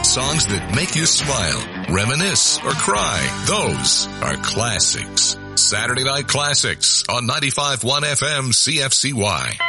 Songs that make you smile, reminisce, or cry. Those are classics. Saturday Night Classics on 95.1 FM CFCY.